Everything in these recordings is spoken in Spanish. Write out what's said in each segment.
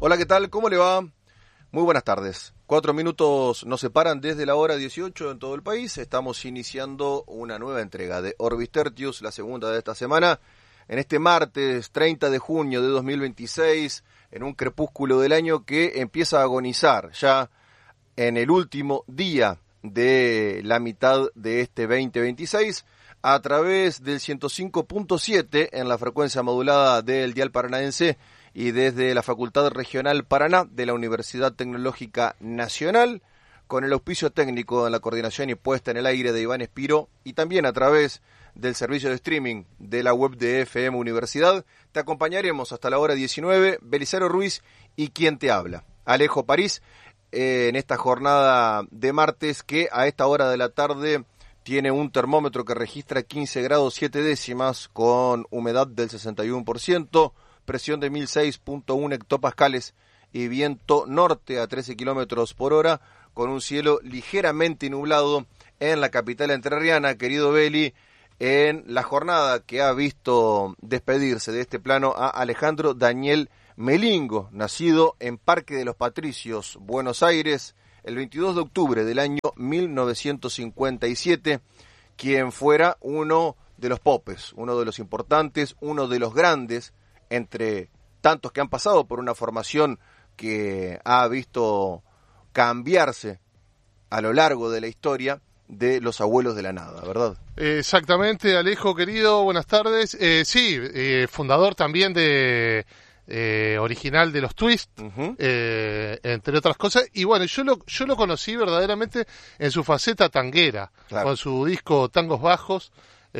Hola, ¿qué tal? ¿Cómo le va? Muy buenas tardes. 4 minutos nos separan desde la hora 18 en todo el país. Estamos iniciando una nueva entrega de Orbis Tertius, la segunda de esta semana. En este martes 30 de junio de 2026, en un crepúsculo del año que empieza a agonizar ya en el último día de la mitad de este 2026, a través del 105.7 en la frecuencia modulada del dial paranaense y desde la Facultad Regional Paraná de la Universidad Tecnológica Nacional, con el auspicio técnico en la coordinación y puesta en el aire de Iván Espiro, y también a través del servicio de streaming de la web de FM Universidad. Te acompañaremos hasta la hora 19, Belisario Ruiz y quien te habla, Alejo París, en esta jornada de martes que a esta hora de la tarde tiene un termómetro que registra 15 grados 7 décimas con humedad del 61%, presión de 1006.1 hectopascales y viento norte a 13 kilómetros por hora, con un cielo ligeramente nublado en la capital entrerriana, querido Beli, en la jornada que ha visto despedirse de este plano a Alejandro Daniel Melingo, nacido en Parque de los Patricios, Buenos Aires, el 22 de octubre del año 1957, quien fuera uno de los popes, uno de los importantes, uno de los grandes, entre tantos que han pasado por una formación que ha visto cambiarse a lo largo de la historia de los Abuelos de la Nada, ¿verdad? Exactamente, Alejo, querido, buenas tardes. Fundador también de original de los Twist, entre otras cosas. Y bueno, yo lo conocí verdaderamente en su faceta tanguera, claro, con su disco Tangos Bajos.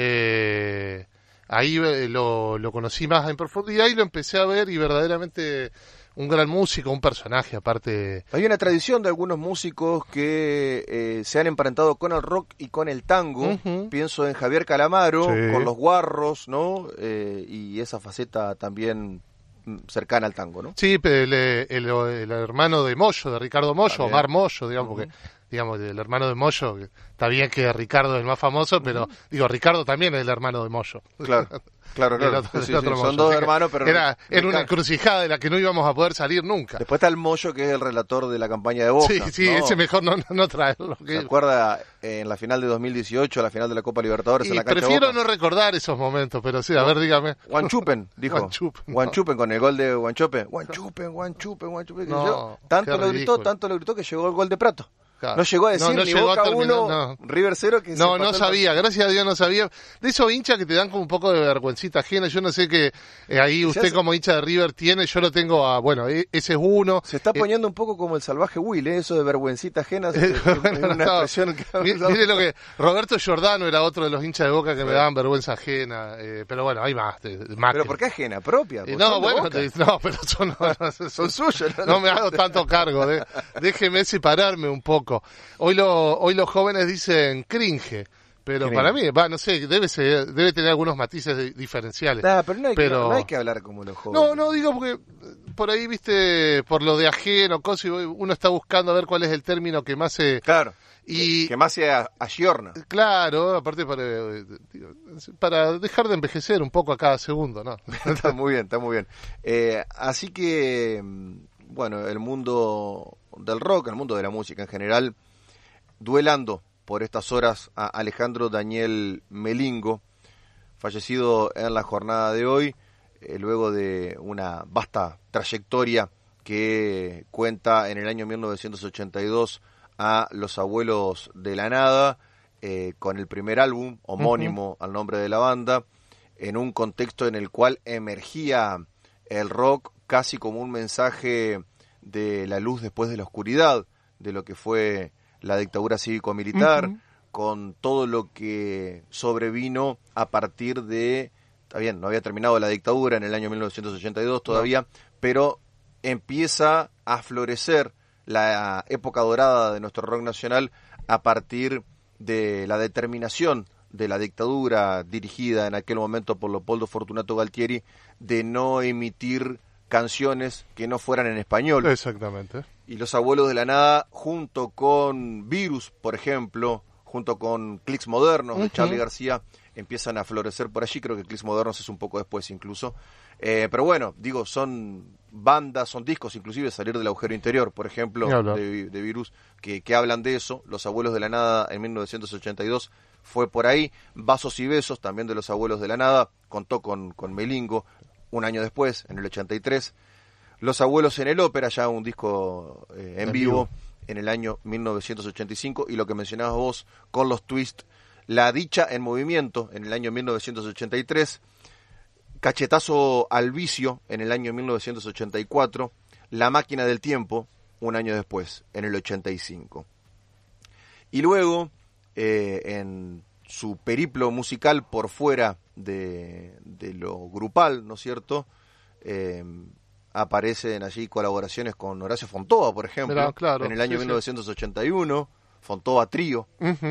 Ahí lo conocí más en profundidad y lo empecé a ver, y verdaderamente un gran músico, un personaje aparte. Hay una tradición de algunos músicos que se han emparentado con el rock y con el tango. Pienso en Javier Calamaro, sí, con los Guarros, ¿no? Y esa faceta también cercana al tango, ¿no? Sí, pero el hermano de Mollo, de Ricardo Mollo, Omar Mollo, digamos, porque digamos, el hermano de Mollo, está bien que Ricardo es el más famoso, pero digo, Ricardo también es el hermano de Mollo. Claro. Son dos hermanos, pero era una encrucijada de la que no íbamos a poder salir nunca. Después está el Mollo, que es el relator de la campaña de Boca. Sí, ¿no? Ese mejor no traerlo. ¿Se acuerda en la final de 2018, la final de la Copa Libertadores en la cancha de Boca? Prefiero no recordar esos momentos, pero sí, a ver, dígame. Guanchupen, dijo. Guanchupen con el gol de Guanchope. Guanchupen. No, tanto lo gritó que llegó el gol de Prato. Claro. No llegó a decir ni Boca 1, River 0. Que no sabía, gracias a Dios no sabía. De esos hinchas que te dan como un poco de vergüencita ajena. Yo no sé qué ahí usted como hincha de River tiene. Yo lo tengo ese es uno. Se está poniendo un poco como el salvaje Will, eso de vergüencita ajena. Expresión que mire lo que Roberto Giordano era otro de los hinchas de Boca que me daban vergüenza ajena. Pero bueno, hay más. ¿Pero por qué ajena? ¿Propia? Pero son suyos. No me hago tanto cargo. Déjeme separarme un poco. Hoy los jóvenes dicen cringe, pero para mí, no sé, debe tener algunos matices diferenciales. Pero no hay que hablar como los jóvenes. No, digo porque por ahí, viste, por lo de ajeno, cosas, uno está buscando a ver cuál es el término que más se... Claro. Que más se ayorna. Claro, aparte para dejar de envejecer un poco a cada segundo, ¿no? Está muy bien. Así que, bueno, el mundo del rock, el mundo de la música en general, duelando por estas horas a Alejandro Daniel Melingo, fallecido en la jornada de hoy, luego de una vasta trayectoria que cuenta en el año 1982 a Los Abuelos de la Nada, con el primer álbum homónimo al nombre de la banda, en un contexto en el cual emergía el rock casi como un mensaje de la luz después de la oscuridad, de lo que fue la dictadura cívico-militar, con todo lo que sobrevino a partir de... Está bien, no había terminado la dictadura en el año 1982 todavía, pero empieza a florecer la época dorada de nuestro rock nacional a partir de la determinación de la dictadura dirigida en aquel momento por Leopoldo Fortunato Galtieri de no emitir canciones que no fueran en español. Exactamente. Y Los Abuelos de la Nada, junto con Virus, por ejemplo, junto con Clics Modernos de Charly García, empiezan a florecer por allí. Creo que Clics Modernos es un poco después incluso. Pero bueno, digo, son bandas, son discos inclusive, Salir del agujero interior, por ejemplo, de Virus, que hablan de eso. Los Abuelos de la Nada en 1982 fue por ahí. Vasos y Besos, también de Los Abuelos de la Nada, contó con Melingo un año después, en el 83. Los Abuelos en el Ópera, ya un disco en vivo, en el año 1985. Y lo que mencionabas vos con los Twist, La Dicha en Movimiento, en el año 1983. Cachetazo al Vicio, en el año 1984. La Máquina del Tiempo, un año después, en el 85. Y luego, en su periplo musical por fuera de lo grupal, ¿no es cierto?, aparecen allí colaboraciones con Horacio Fontova, por ejemplo. Mirá, claro, en el año 1981, Fontova Trío,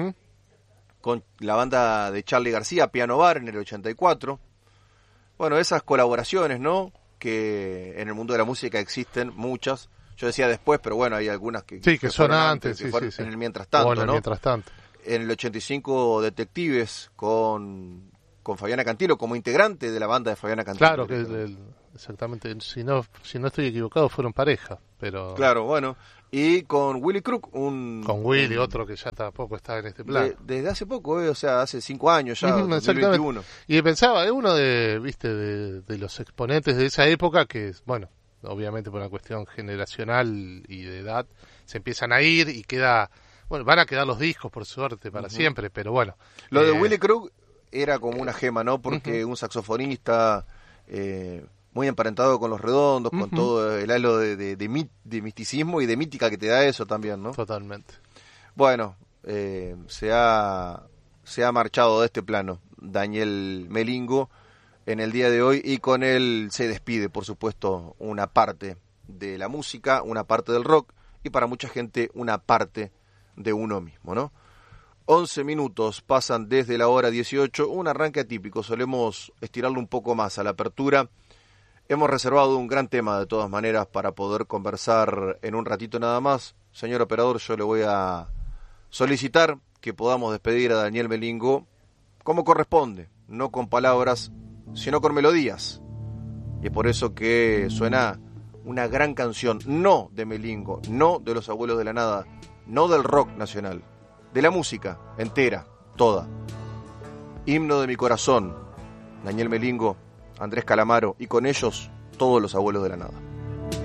con la banda de Charly García, Piano Bar, en el 84. Bueno, esas colaboraciones, ¿no?, que en el mundo de la música existen muchas. Yo decía después, pero bueno, hay algunas que son antes, en el mientras tanto, bueno, ¿no? Mientras tanto. En el 85, Detectives, con Fabiana Cantilo, como integrante de la banda de Fabiana Cantilo. Claro, que exactamente, si no estoy equivocado, fueron pareja, pero... Claro, bueno, y con Willy Crook, con Willy, otro que ya tampoco está en este plan. Desde hace poco, o sea, hace 5 años ya, 2021. Y pensaba, es uno de los exponentes de esa época que, bueno, obviamente por una cuestión generacional y de edad, se empiezan a ir y van a quedar los discos, por suerte, para siempre, pero bueno. Lo de Willy Crook era como una gema, ¿no? Porque un saxofonista muy emparentado con Los Redondos, con todo el halo de misticismo y de mítica que te da eso también, ¿no? Totalmente. Bueno, se ha marchado de este plano Daniel Melingo en el día de hoy, y con él se despide, por supuesto, una parte de la música, una parte del rock, y para mucha gente una parte de uno mismo, ¿no? 11 minutos pasan desde la hora 18, un arranque atípico, solemos estirarlo un poco más a la apertura. Hemos reservado un gran tema de todas maneras para poder conversar en un ratito nada más. Señor operador, yo le voy a solicitar que podamos despedir a Daniel Melingo como corresponde, no con palabras, sino con melodías. Y es por eso que suena una gran canción, no de Melingo, no de Los Abuelos de la Nada, no del rock nacional, de la música entera, toda. Himno de mi corazón, Daniel Melingo, Andrés Calamaro, y con ellos todos Los Abuelos de la Nada.